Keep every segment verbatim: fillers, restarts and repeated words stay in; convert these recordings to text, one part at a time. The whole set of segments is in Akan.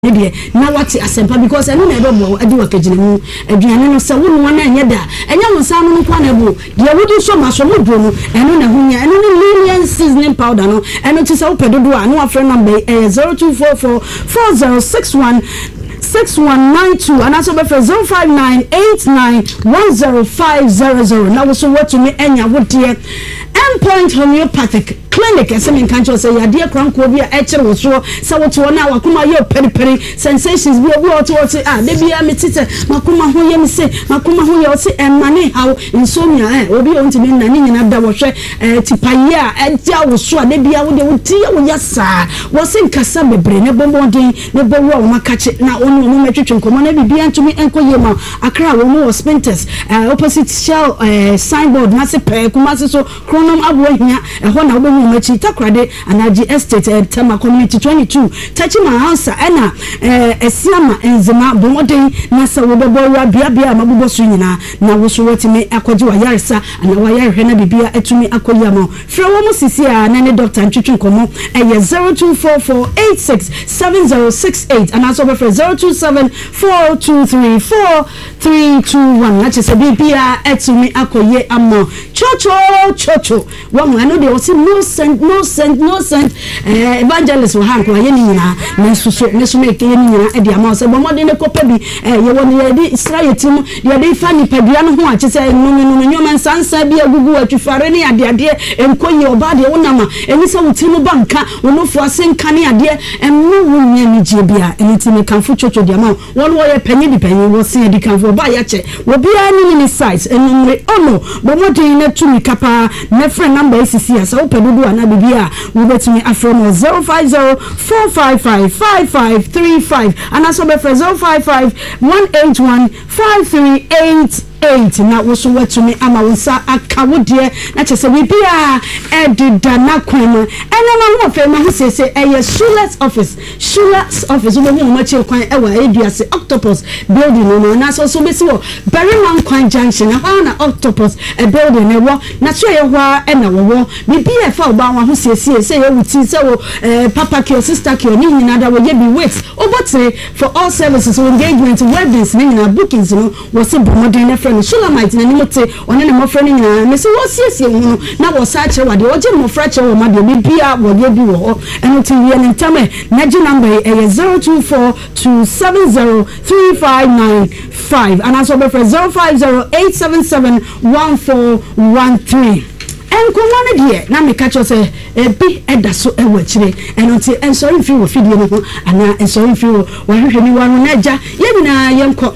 Maybe now what asempa because I know never bo adi wakagina aduane no se wonu wana anya da anya wonsa no kwana bo de wodi so maso mo bro no eno na hunya eno no lilian seasoning powder no eno ti se wo pedodo a no afre number zero two four four four zero six one six one nine two and also for zero five nine eight nine one zero five zero zero. Now so what to me enya wo de Endpoint Homeopathic Clinic as in country say ya dear cranko bi a echere wo so say what to na wakuma ye peri peri sensations bi obi what what ah de bia me tete makuma ho ye me say makuma ho ye o say emane how insomnia eh obi o ntimi na ni nyina da wo hwe eh tipaye a eja wo so a de bia wo de wo tie wo ya sa wo se nkasa bebre ne bombondin ne bo wo makache na onu mu metwetwe nkomo na bibia ntumi enkoye ma akra wo mo spinters eh opposite shell eh signboard na se pe kuma se so chronom abo hia eho na wo machi takrade anaji estate eh, tema community twenty-two tachi ma house ena eh esiama enzema bomodin na sa wo bebo wa bia bia mabubo so nyina na wo so wotime akoje wa yaresa ana wa yarehwe na bibia etumi akoya mo fra wo mo sisi a na ne doctor ntwetwe nkomo eh zero two four four eight six seven zero six eight and also for zero two seven four two three four three two one na chese bibia etumi akoye amo chocho chocho wo mo ano de o si no send no send no send eh evangelist wo han ko ye ni nyina na suso ne so make ye ni nyina e dia ma so bomode ne kopa bi eh ye woni ye di Israel tim ye di fa ni padua no ho a chese no no no nyoma nsansa bi agugu atwifare ne ade ade enkoye oba de wonama eni se wutimu banka wonofo asenka ne ade emno wonye ni je bia eni timi kanfo chocho dia ma won wo ye panyi di panyi wo se di kanfo ba ya che wo bia ni ni size enumre ono bomode ne tumi kapa ne friend number sisi asa wo pedudu ana bibia wo betimi afro zero five zero four five five five five three five and also be zero five five one eight one five three eight eight na wo so watumi ama wonsa akawodie na chese bibia edida na kwema ena na ho fe ma ho sese eye Shuler's office Shuler's office wo ho ma che kwan ewa eduase octopus building no na so so besi wo Berryman Kwan junction na ha na octopus a building ne wo na so ye ho ena wo wo bibia fa oba wa ho sese se ye wuti se wo papa ki or sister ki ni nyina da wo ye bi wait obotre for all services or engagement weddings ni nyina bookings no wo se bomodin na Shulamite na nimote one ne mofra ni nyina me se wo siesie hu na wo sa kire wade wo je mofra kire wo ma de bibia wo ye bi wo ho eno ti wie ne ntame na ji number e zero two four two seven zero three five nine five and also be for zero five zero eight seven seven one four one three enko wane de na me ka cho se ebi eda so e wa kire eno ti ensori mfi wo fidie no ho ana ensori mfi wo wa hwehwe ni wanu na agya ye nyina yenko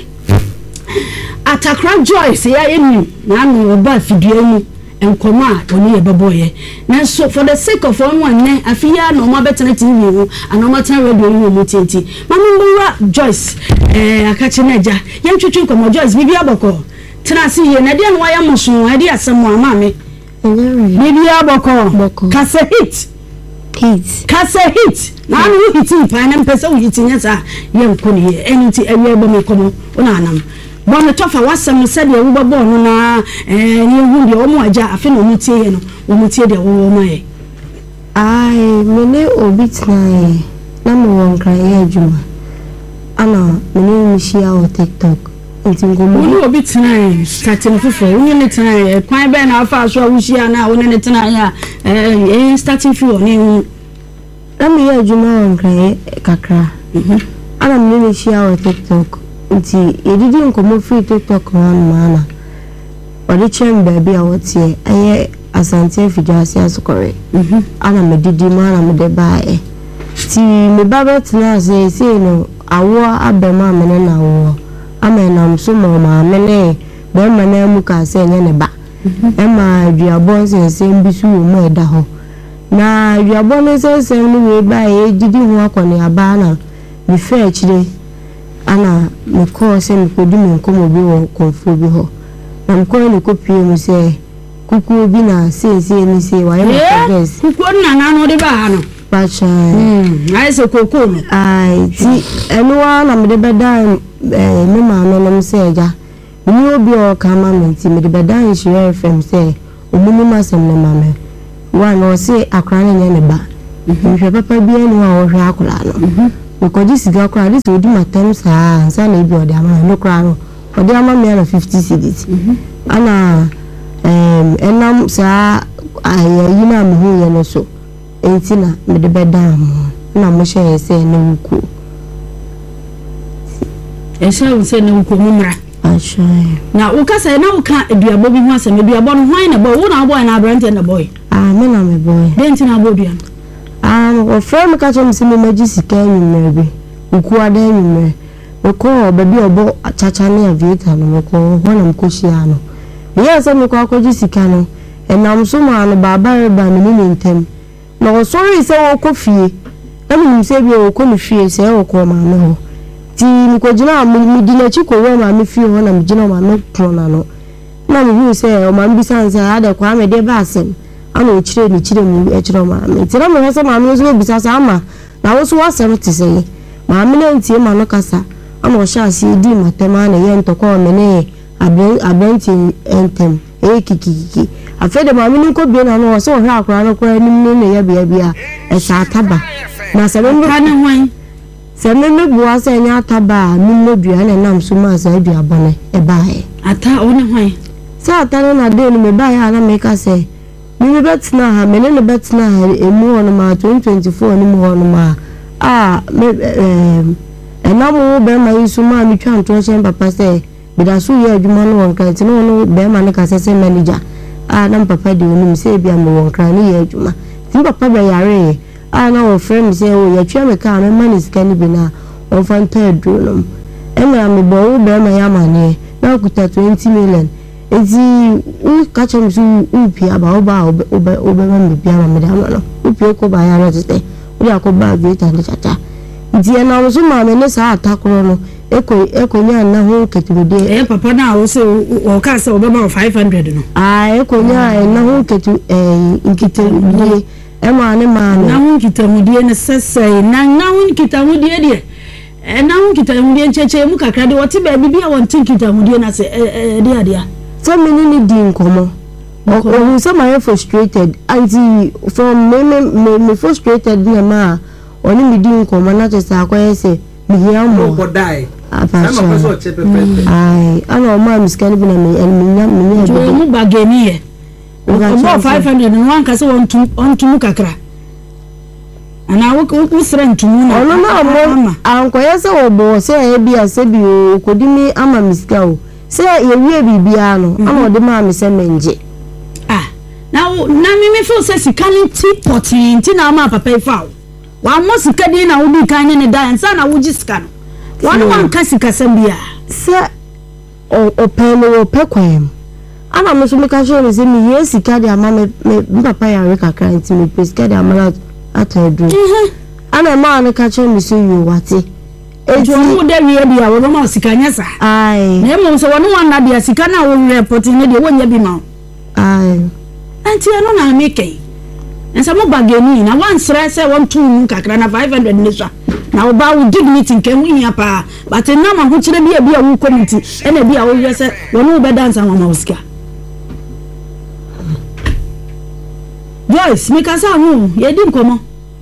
Atakra Joyce ya enu na no oba fidua mu enkoma a oni ye beboye na so for the sake of one ne afia no mo betena T V mu ana mo tan radio mu mu tenti mamumura Joyce eh akache na ja ye ntwetwe nkomo Joyce bibi aboko tena si ye na de no waya musun ade asem ama me bibi aboko kase hit hit kase hit na no hit pa na mpesa wo hit nyasa ye nkoni ye enti ewe bo me komo ona anam Bono tofa wasam said ya wuba bono na eh ni hu de omo aja afi no mutie ye no omutie de wo ma ye ai mene obitna na mo wonkra ye adwuma ana mene mishia o TikTok ntingomo ni obitna starting fufo woni ne tana kwan be na afa so awushia na woni ne tana ya eh starting fufo ni na me ye adwuma wonkra ye kakra mhm ana mene mishia o TikTok nti edidi nkomo free TikTok one mana odi chem baby a wotie aye asante fijase asokore mhm ana medidi mana me de bae ti me babet na say say no awo abema mene na awo amena so mo ma mene be mena mu ka say nye ne ba e ma duabon say say mbisu mo eda ho na duabon say say ni we bae edidi ho akone aba na me fe chire ana me ko se me ko di me nkomo bi wo konfo bi ho na me ko ni ko pie mu se kuku bi na se se ni se wa ye progress kuku na na no de ba ha no ba cha mm ai se koko no ai ti enwa na me de beda eh me ma no no se eja ni obi o ka ma me ti me de beda in share F M se omuni ma sem na ma me wa no se akra ne ne ba mhm hwe papa bi enu a wo hwe akola no mhm because this is akra this would my terms ah say na bi odi ama no kra no odi ama me na fifty cedis ana em enam sa ayi na me hu ye no so enti na me de beda mo na mo hye say na wuku e say wo say na wuku mo mra ashay na wo ka say na wo ka aduabo bi ho asem aduabo no hwan na boy wo na boy na brand na boy ah me na me boy denti na boy bia ah o frame ka chom se me magisi kan mi bi wuku ada mi me ko baby obo achacha na aviator no ko ho na mko hia no me say me ko akoji sika no enam so ma no baba reba me ni ntem na wo sorry say wo ko fie na me say bi wo ko ni fie say wo ko ma no ti mi ko jina mi di na chi ko wo ma me fie ho na mi jina ma me pro na no na me hu say o ma bi san say ada kwa me de ba asem ana o chire ni chire mu e chire ma me ti na me say ma me so bi sa sa ama na wo so wasem ti say ma me na ntie ma no kasa ana o sha si di matema na ye ntoko me ne abren abrenti entem e kikiki afede ma me nko bi na no so hwa akora no kora nim ne ye bia bia e sa taba na se me ka ne hwan se me me bua se nya taba nim no dua na nam so ma sa dua bone e bae ata o ne hwan se ata na de no me bae ana me ka se me me betina ha me ne betina ha emu ono ma twenty twenty-four ni mu ono ma ah me em ena mo be ma yisu ma mi twa nto chen papa se bida so ye adwuma no won kan ti no no be ma ne ka se manager ah na papa de oni se bia mo won kan ni ye adwuma ti papa be yare ah na wo friend se wo ye twa me ka na mani scan bi na on fan ta dro no e ma me bo wo be ma ya ma ne na kuta twenty million ezi u ka chem su u pi aba oba oba oba ma me bia ma me da no u pi ko ba ya no te u ya ko ba bi ta ne chacha dia na wo so ma me ne sa atakoro no eko eko nya na ho ketude eh papa na wo se o ka se oba ma five hundred no ah eko nya na ho ketu eh nkitemude e ma ne ma na ho nkitemude ne sese na na ho nkitemude de eh na ho nkitemude ncheche mu kakra de wote ba bibia won nkitemude na se eh de adia so me ni di nkomo o so ma frustrated anti from me me me frustrated na ma oni mi di nkomo na to sa akoyese mi hia mo ko dai ama ko so chepe pepe ai ana o ma mi scan bi na me en mi nya mi nya jo mu bagemi ye o mo five hundred no wan ka se won tu on tu kakra ana wo ko sra ntumu na ono na mo ankoyese wo bo se e bia se bi o kodimi ama mi ska o se ye wie bibia no ama o de ma mi se menje ah na na mi me feel se sikali tea pot nti na ma papa ifa wa mo sika di na wo bi kan ne da nsa na wo ji sika no wa no wan ka sika sam bia se o o pe no o pe kwem ana mo so me ka sho me se mi ye sika di ama me me papa ya re kakra nti me pe sika di ama atadru ana ma na ka sho me so you wate ejo mo de wie bia wo ma sika nya sa ai na mo so wo no wan na bia sika na wo report ne de wo nya bi ma ai anti no na me kai ensa mo bageni na wan sra se won tu kakra na five hundred ne so na oba wo dignity nke hu hia pa but na ma ho kire bia bia wo community e na bia wo hwe se wonu be dance an ma usika Joyce me kasa hu ye di nkomo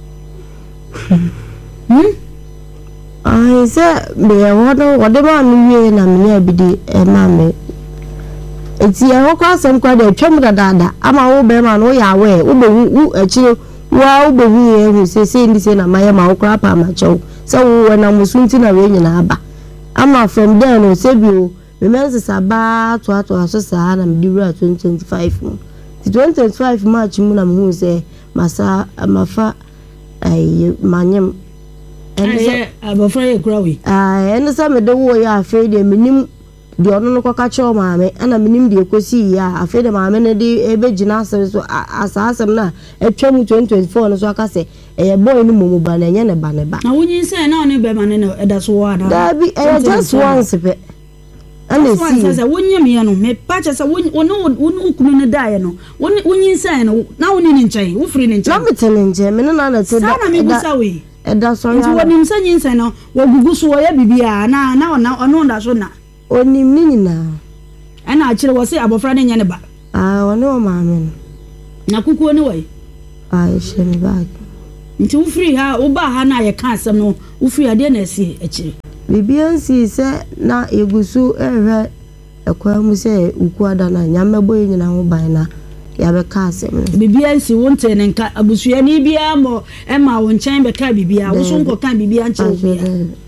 hm ai se be wodo wode ma mi wie na mi ya bidi e ma me eti e ho kwa sem kwa de twem dada ama wo be ma no ya we wo be wu akire wa wo be hu ye hu se se ndi se na maye ma wo kra pa ma chew se wo na musunti na we nyina aba ama from there no se bi o me mense saba to ato aso sa na me diwura twenty twenty-five mo twenty twenty-five march mu na me hu se masa mafa ai manyem eh abofra ye kura we ah ene se me de wo ya afi de minim di ono no kwaka cho maame ana minim de ekosi ya afi de maame ne de ebegina asere so asasem na etwam twenty twenty-four no so aka se eh boy no momu ba na enye ne ba ne ba na wonyin se na one be ma ne eda so wa na da bi eh just once pe ana si se se wonyin me no me pa che se won won kunu ne dae no won wonyin se no na woni ni nchen wo firi ni nchen na metele nje me na na te da na me busa we eda so ya nti wonim se nyin se no wo gugu so wo ya bibia na na ona ono nda so na onim ni nyina ana akire wo se abofra ne nya ne ba ah woni o maame na kukuo ne wai ah she me bag nti wo free ha wo ba ha na ye ka asem no wo free ade na esi akire bibiansi se na egusu ehwe ekwa mu se uku ada na nyamebo nyina ho ban na ya be ka asem bibiansi wonte ne nka abusua ni bia mo e ma wo nchen be ka bibia wo so nko ka bibia nche wo bia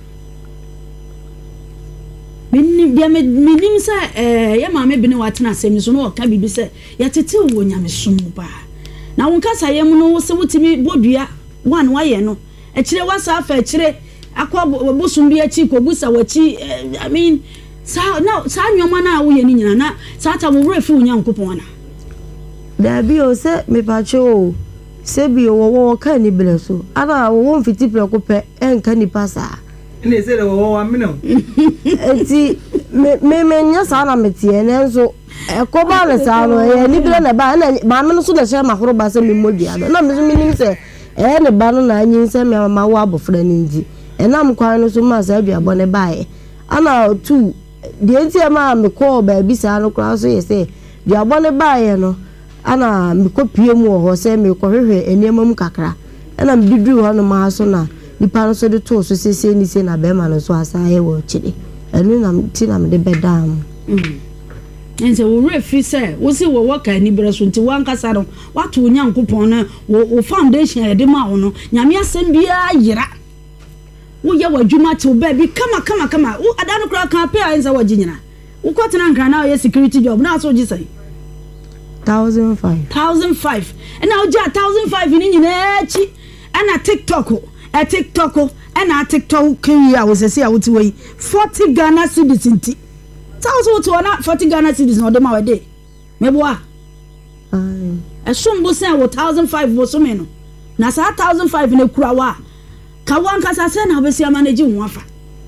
minni bia minim se eh ya ma me bi ne watena asem so no ka bibi se ya tete wo nyamesum ba na wo nka sayem no wo se wotimi bodua one waye no e kire wasa afa kire akwa bosum bi achi ko busa wachi I mean sa na sa nyoma na wo ye ni nyina na sa ta wo refi wo nyankopon na da bi o se me pa cho se bi wo wo ka ni bele so ara wo mfiti pre ko pe enka ni pasa ne se wo wo amino enti me me me nya sa na metie ne so e ko ba le sa no e ni bele na ba na ba me no so da sha mahoro ba se me modua na me so me nim se e ne ba no na anyi se me ma wo abofra ni nji enam kwan no so ma sa aduabo ne bae ana tu de enti ma me ko ba bi sa no kra so ye se duabo ne bae no ana me ko pie mu ho se me ko hwehwe eniamam kakra ana me didru ho no ma so na nipa no so de to so sese ni se na be ma no so asa he wo chide enu na ti na me de bedam mm ense wo refi se wo si wo waka ni bere so nti wankasa no wato nyankopon na wo foundation e de ma wo no nyame asem bia yira wo ye wadwuma te ba bi kama kama kama wo adano kra kan pe ansa waginyina wo kwatena nkra na wo security job na so gi sai one thousand five one thousand five and now ja one thousand five ni nyina echi ana TikTok e TikTok ana TikTok kan ya wo se se a wo ti wei forty Ghana cedis nti thousand wo to na forty Ghana cedis no de ma wede meboa ai e sombo se wo one thousand five wo so me no na sa one thousand five ne kura wa ka wan kasa se na obesi manage wo afa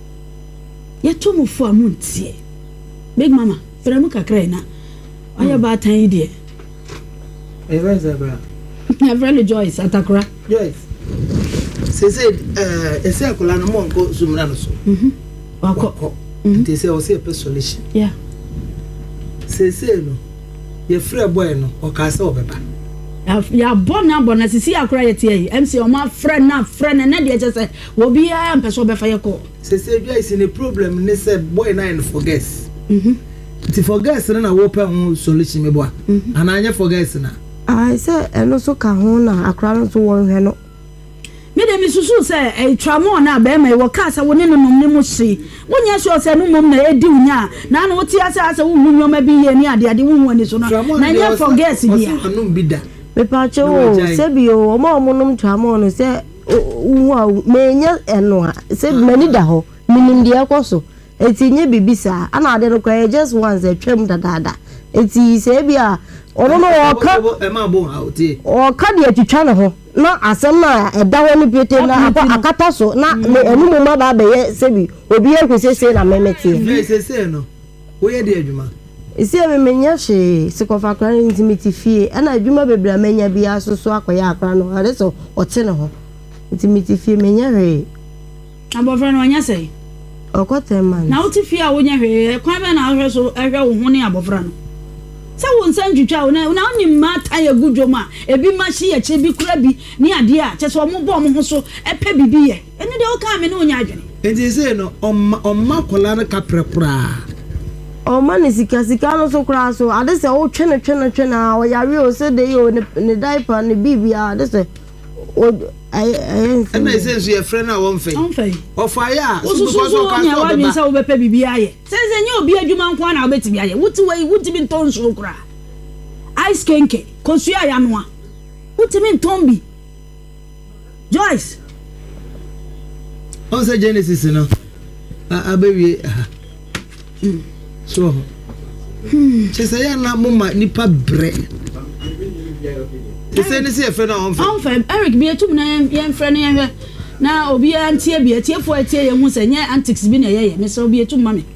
ye to mu fu amuntie big mama pere mu kakra na aya ba tan yi de Even Zebra. My friend Joyce Atakura. Joyce. Se se eh ese akola no mo nko sumra no so. Mhm. Wako. Nti se o se pe solution. Yeah. Se se no. Ye free boy no o ka se obeba. Ya ya bona bona sisi akura ye tie yi. M C o ma friend na friend na de je se wo bia mpeso obefa ye ko. Se se Joyce ni problem ne se boy na in forget. Mhm. Ti forget na wo pe ho solution me boa. Ananya forget na. ai se eno so ka ho na akra no so won hwe no Me de mi susu se e twamo na ba ma e wo ka se wo ne no ne mo hye. Wonya so se no mom na edi unya na na wo ti ase ase wo hu nyoma bi ye ni ade ade wo hu ani so no. Na nya forget bia. Anum bida. me pa cho se bi o o ma o munum twamo no se hu a me nya eno a se mani da ho minim de akoso eti nye bibisa ana ade no kwa just once e twam dadada eti se bia ono no oka e ma bo ha oti oka de atwitwa ne ho na asem na eda ho ni pete na akata so na enu mu ma ba be ye sebi obi e kwesese na memeti e se se no wo ye de adwuma isi e menya hye sikofa kra intimate fie ana adwuma bebra menya bia so so akoya akra no ade so ote ne ho intimate fie menya hwe Abofra no anya sei. okote man Na uti fie a wonya hwe kwan be na ahwe so ehwe wo ho ne abofra no. Sa won san twitwa na na oni mata ya gudwoma ebi machi ya che bi kura bi ni ade a che so mo bo mo ho so epe bibi ye eni de o ka me ne onya adwene enti se no omma omma kola na kaprekura o man sika sika no so kura so ade se o twene twene twene a o yare o se de yo ne diaper ne bibia ade se o ai ai na ise so ye friend na won fe on fe o fa ya so so so onya wa bi se o be pe bibi aye se se nya obi adwuma nko na obeti bi aye wuti wei wuti bi nton so kura ice kenke kosu ya no a wuti mi nton bi Joyce on se Genesis no a abewie so hmm se ya na mama nipa bre se ne se friend na on fe on fe Eric bi etum na yen friend na yen na obi antie bi atie fo atie ye hu se nya antics bi na ye ye me se obi etum mame